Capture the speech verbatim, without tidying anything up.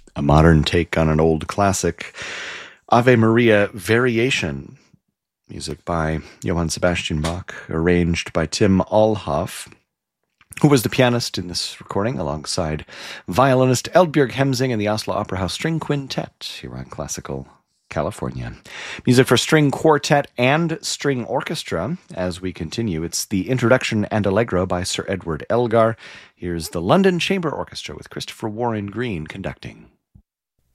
A modern take on an old classic, Ave Maria Variation, music by Johann Sebastian Bach, arranged by Tim Alhoff, who was the pianist in this recording alongside violinist Eldbjörg Hemsing and the Oslo Opera House String Quintet here on Classical California. Music for string quartet and string orchestra. As we continue, it's the Introduction and Allegro by Sir Edward Elgar. Here's the London Chamber Orchestra with Christopher Warren Green conducting.